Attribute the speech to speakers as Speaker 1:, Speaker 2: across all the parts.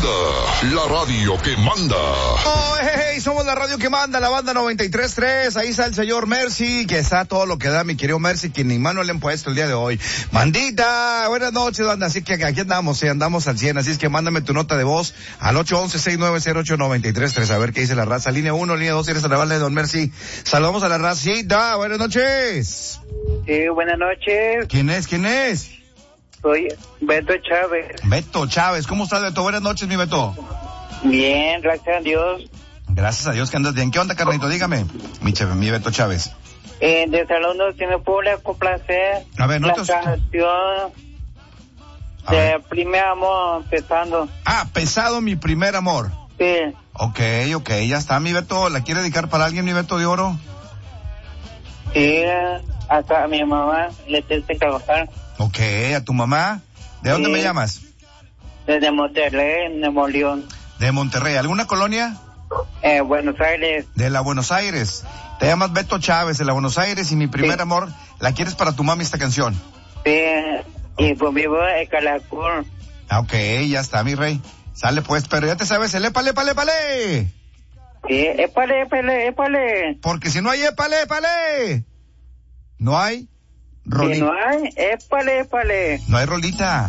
Speaker 1: la radio que manda.
Speaker 2: Oh, hey, somos la radio que manda, la banda 93.3. Ahí está el señor Mercy, que está todo lo que da, mi querido Mercy, que ni mano le han puesto el día de hoy. Bandita, buenas noches, banda. Así que aquí andamos, andamos al 100. Así es que mándame tu nota de voz al 811-690-893.3. A ver qué dice la raza. Línea 1, línea 2, eres a la banda de don Mercy. Saludamos a la racita. Buenas noches.
Speaker 3: Sí, buenas noches.
Speaker 2: ¿Quién es?
Speaker 3: Soy Beto Chávez.
Speaker 2: Beto Chávez, ¿cómo estás, Beto? Buenas noches, mi Beto.
Speaker 3: Bien, gracias a Dios.
Speaker 2: Gracias a Dios que andas bien. ¿Qué onda, carnalito? Dígame, mi Beto Chávez.
Speaker 3: De saludos, si me puedo complacer.
Speaker 2: A ver, no
Speaker 3: la
Speaker 2: te...
Speaker 3: canción de Primer Amor, Pesado.
Speaker 2: Ah, Pesado, mi primer amor.
Speaker 3: Sí.
Speaker 2: Ok, ya está, mi Beto. ¿La quiere dedicar para alguien, mi Beto de oro?
Speaker 3: Sí, hasta a mi mamá le tengo que trabajar.
Speaker 2: Ok, ¿a tu mamá? ¿De dónde me llamas?
Speaker 3: Desde Monterrey, Nuevo León.
Speaker 2: De Monterrey. ¿Alguna colonia?
Speaker 3: Buenos Aires.
Speaker 2: De la Buenos Aires. Te llamas Beto Chávez, de la Buenos Aires, y mi primer amor, ¿la quieres para tu mami esta canción?
Speaker 3: Sí, y pues vivo en Calacún.
Speaker 2: Ah, ok, ya está, mi rey. Sale pues, pero ya te sabes el épale.
Speaker 3: Sí, épale.
Speaker 2: Porque si no hay épale, no hay rolita.
Speaker 3: Si no hay, épale.
Speaker 2: No hay rolita.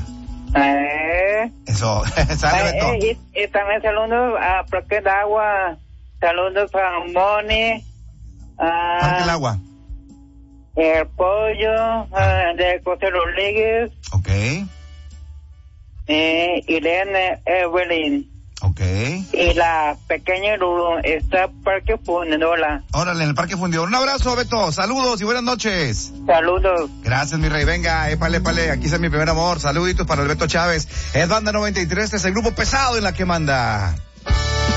Speaker 2: Eso, sale Beto.
Speaker 3: Y también saludos a Parque del Agua, saludos a Moni,
Speaker 2: Parque del Agua.
Speaker 3: El Pollo, de José Rodríguez.
Speaker 2: Ok.
Speaker 3: Irene Evelyn.
Speaker 2: Ok.
Speaker 3: Y la pequeña Lulu está Parque Fundidora.
Speaker 2: Órale, en el Parque Fundidor. Un abrazo, Beto. Saludos y buenas noches.
Speaker 3: Saludos.
Speaker 2: Gracias, mi rey. Venga, épale. Aquí está mi primer amor. Saluditos para el Beto Chávez. Es Banda 93, este es el grupo pesado en la que manda.